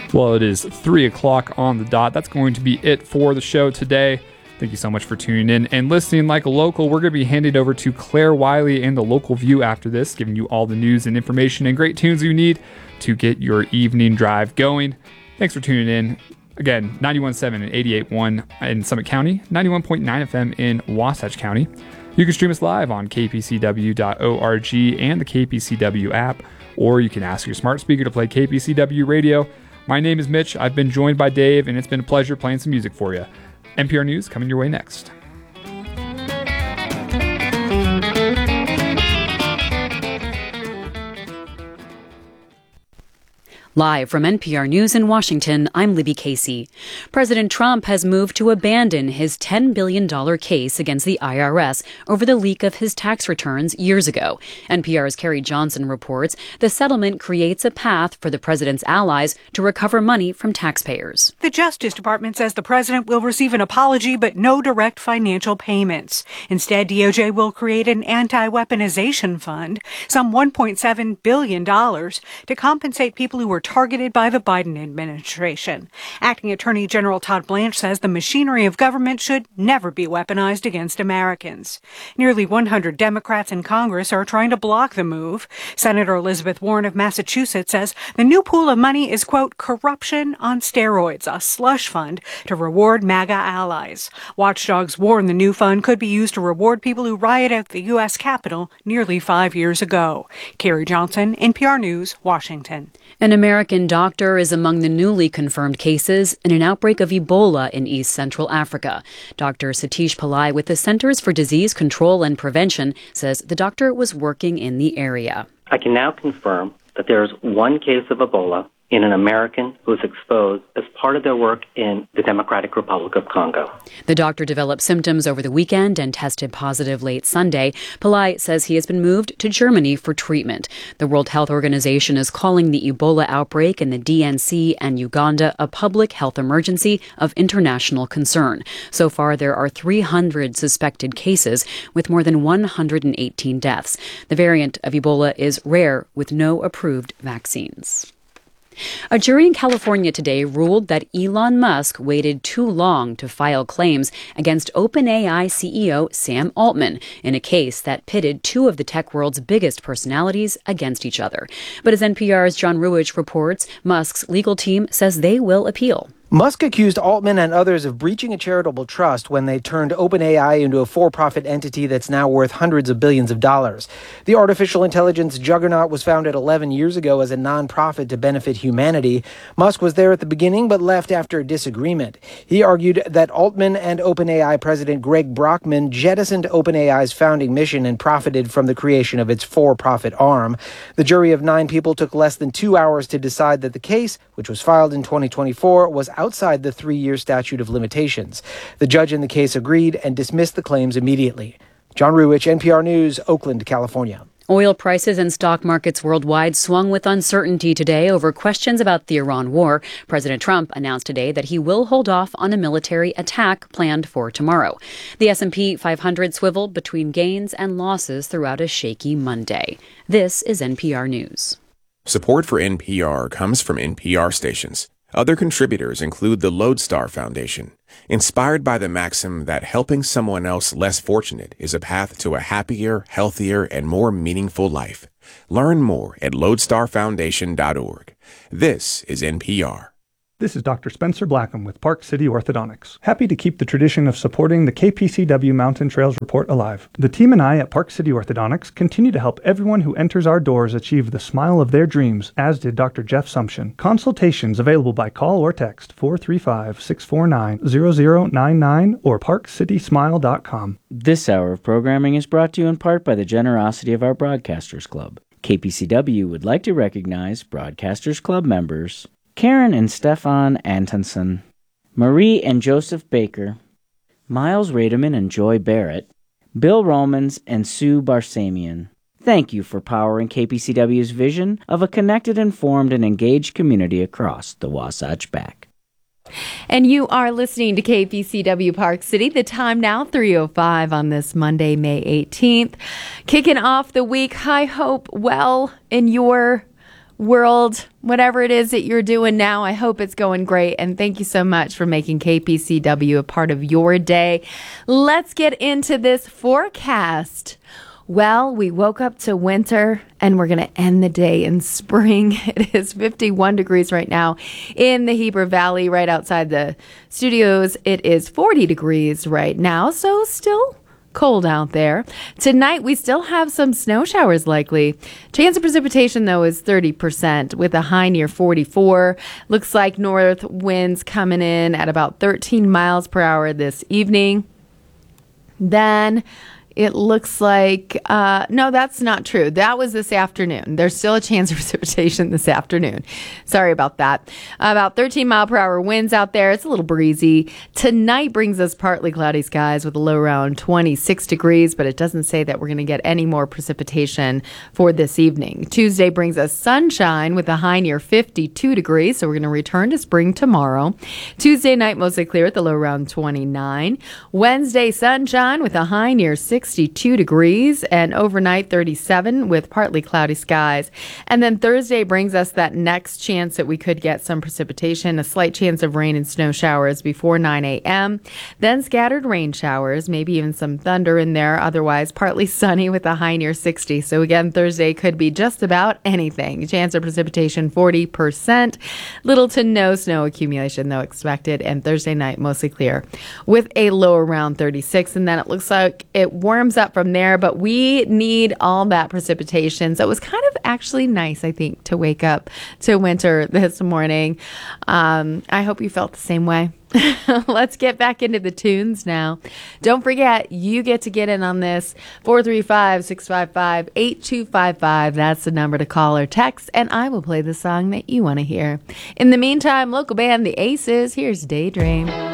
Well, it is 3 o'clock on the dot. That's going to be it for the show today. Thank you so much for tuning in and listening like a local. We're going to be handed over to Claire Wiley and the Local View after this, giving you all the news and information and great tunes you need to get your evening drive going. Thanks for tuning in. Again, 91.7 and 88.1 in Summit County, 91.9 FM in Wasatch County. You can stream us live on kpcw.org and the KPCW app, or you can ask your smart speaker to play KPCW radio. My name is Mitch. I've been joined by Dave, and it's been a pleasure playing some music for you. NPR News coming your way next. Live from NPR News in Washington, I'm Libby Casey. President Trump has moved to abandon his $10 billion case against the IRS over the leak of his tax returns years ago. NPR's Carrie Johnson reports the settlement creates a path for the president's allies to recover money from taxpayers. The Justice Department says the president will receive an apology but no direct financial payments. Instead, DOJ will create an anti-weaponization fund, some $1.7 billion, to compensate people who were targeted by the Biden administration. Acting Attorney General Todd Blanche says the machinery of government should never be weaponized against Americans. Nearly 100 Democrats in Congress are trying to block the move. Senator Elizabeth Warren of Massachusetts says the new pool of money is, quote, corruption on steroids, a slush fund to reward MAGA allies. Watchdogs warn the new fund could be used to reward people who rioted at the U.S. Capitol nearly 5 years ago. Carrie Johnson, NPR News, Washington. An American doctor is among the newly confirmed cases in an outbreak of Ebola in East Central Africa. Dr. Satish Pillai with the Centers for Disease Control and Prevention says the doctor was working in the area. I can now confirm that there is one case of Ebola in an American who was exposed as part of their work in the Democratic Republic of Congo. The doctor developed symptoms over the weekend and tested positive late Sunday. Pillai says he has been moved to Germany for treatment. The World Health Organization is calling the Ebola outbreak in the DNC and Uganda a public health emergency of international concern. So far, there are 300 suspected cases with more than 118 deaths. The variant of Ebola is rare with no approved vaccines. A jury in California today ruled that Elon Musk waited too long to file claims against OpenAI CEO Sam Altman in a case that pitted two of the tech world's biggest personalities against each other. But as NPR's John Ruwitch reports, Musk's legal team says they will appeal. Musk accused Altman and others of breaching a charitable trust when they turned OpenAI into a for-profit entity that's now worth hundreds of billions of dollars. The artificial intelligence juggernaut was founded 11 years ago as a nonprofit to benefit humanity. Musk was there at the beginning but left after a disagreement. He argued that Altman and OpenAI President Greg Brockman jettisoned OpenAI's founding mission and profited from the creation of its for-profit arm. The jury of 9 people took less than 2 hours to decide that the case, which was filed in 2024, was outside the 3-year statute of limitations. The judge in the case agreed and dismissed the claims immediately. John Ruwitch, NPR News, Oakland, California. Oil prices and stock markets worldwide swung with uncertainty today over questions about the Iran war. President Trump announced today that he will hold off on a military attack planned for tomorrow. The S&P 500 swiveled between gains and losses throughout a shaky Monday. This is NPR News. Support for NPR comes from NPR stations. Other contributors include the Lodestar Foundation, inspired by the maxim that helping someone else less fortunate is a path to a happier, healthier, and more meaningful life. Learn more at lodestarfoundation.org. This is NPR. This is Dr. Spencer Blackham with Park City Orthodontics. Happy to keep the tradition of supporting the KPCW Mountain Trails Report alive. The team and I at Park City Orthodontics continue to help everyone who enters our doors achieve the smile of their dreams, as did Dr. Jeff Sumption. Consultations available by call or text 435-649-0099 or parkcitysmile.com. This hour of programming is brought to you in part by the generosity of our Broadcasters Club. KPCW would like to recognize Broadcasters Club members Karen and Stefan Antonson, Marie and Joseph Baker, Miles Rademan and Joy Barrett, Bill Romans and Sue Barsamian. Thank you for powering KPCW's vision of a connected, informed, and engaged community across the Wasatch Back. And you are listening to KPCW Park City. The time now, 3:05 on this Monday, May 18th. Kicking off the week, I hope well in your world, whatever it is that you're doing now, I hope it's going great. And thank you so much for making KPCW a part of your day. Let's get into this forecast. Well, we woke up to winter and we're going to end the day in spring. It is 51 degrees right now in the Heber Valley, right outside the studios. It is 40 degrees right now, so still cold out there. Tonight, we still have some snow showers likely. Chance of precipitation, though, is 30% with a high near 44. Looks like north winds coming in at about 13 miles per hour this evening. Then it looks like, no, that's not true. That was this afternoon. There's still a chance of precipitation this afternoon. Sorry about that. About 13 mile per hour winds out there. It's a little breezy. Tonight brings us partly cloudy skies with a low around 26 degrees, but it doesn't say that we're going to get any more precipitation for this evening. Tuesday brings us sunshine with a high near 52 degrees, so we're going to return to spring tomorrow. Tuesday night, mostly clear with a low around 29. Wednesday, sunshine with a high near 62 degrees, and overnight 37 with partly cloudy skies. And then Thursday brings us that next chance that we could get some precipitation, a slight chance of rain and snow showers before 9 a.m. Then scattered rain showers, maybe even some thunder in there. Otherwise, partly sunny with a high near 60. So again, Thursday could be just about anything. Chance of precipitation 40%. Little to no snow accumulation though expected. And Thursday night mostly clear with a low around 36. And then it looks like it warms up from there, but we need all that precipitation. So it was kind of actually nice, I think, to wake up to winter this morning. I hope you felt the same way. Let's get back into the tunes now. Don't forget, you get to get in on this. 435-655-8255. That's the number to call or text, and I will play the song that you want to hear. In the meantime, local band The Aces, here's Daydream.